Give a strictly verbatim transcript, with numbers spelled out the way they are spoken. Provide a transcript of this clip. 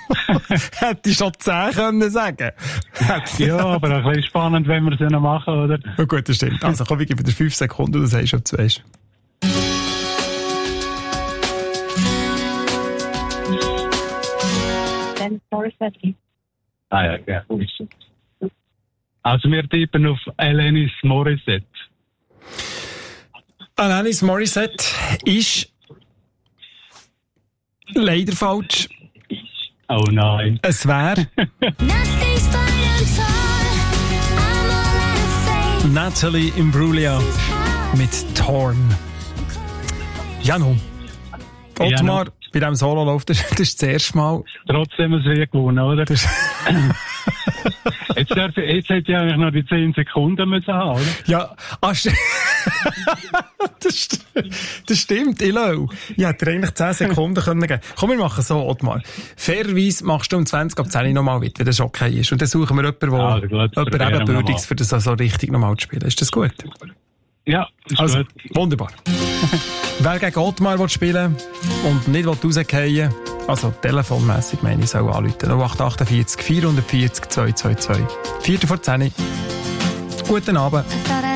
Hätte ich schon zehn können sagen. Ja, aber ein bisschen spannend, wenn wir es ja noch machen, oder? Oh gut, das stimmt. Also komm, ich gebe dir fünf Sekunden, du sagst, ob du weißt. Morissette. Ah ja, ja. Also wir tippen auf Alanis Morissette. Alanis Morissette ist leider falsch. Oh nein. Es wäre Natalie Imbruglia mit Torn. Janu. Ottmar, ja, bei diesem Sololauf, das, das ist das erste Mal. Trotzdem ein Sieg gewonnen, oder? jetzt, darf, jetzt hätte ich eigentlich noch die zehn Sekunden müssen haben, oder? Ja, ach, das, das stimmt, ich glaube. Ich hätte eigentlich zehn Sekunden können geben. Komm, wir machen so, Ottmar. Fairerweise machst du um zwanzig ab zehn nochmal mit, wenn das okay ist. Und dann suchen wir jemanden, der also gut, jemand ebenbürtiges für das so richtig nochmal zu spielen. Ist das gut? Ja, ist also, gut. Wunderbar. Wer gegen Ottmar will spielen und nicht rausgehen, also telefonmässig meine ich, soll anrufen. null acht achtundvierzig vierhundertvierzig zweihundertzweiundzwanzig. Viertel vor zehn. Guten Abend.